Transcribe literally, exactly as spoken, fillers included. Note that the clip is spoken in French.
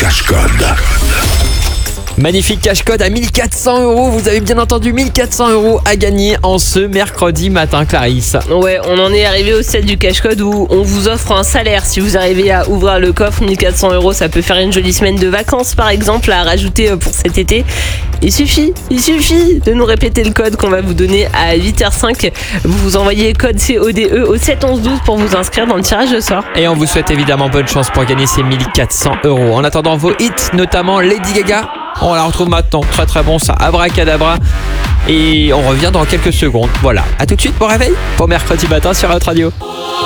cash code. Magnifique cash code à mille quatre cents euros. Vous avez bien entendu, mille quatre cents euros à gagner en ce mercredi matin, Clarisse. Ouais, on en est arrivé au stade du cash code où on vous offre un salaire. Si vous arrivez à ouvrir le coffre, mille quatre cents euros, ça peut faire une jolie semaine de vacances par exemple à rajouter pour cet été. Il suffit, il suffit de nous répéter le code qu'on va vous donner à huit heures cinq. Vous vous envoyez code C O D E au sept onze douze pour vous inscrire dans le tirage au sort. Et on vous souhaite évidemment bonne chance pour gagner ces mille quatre cents euros. En attendant vos hits, notamment Lady Gaga, on la retrouve maintenant. Très très bon ça, Abracadabra. Et on revient dans quelques secondes. Voilà, à tout de suite pour réveil, pour mercredi matin sur Hot Radio.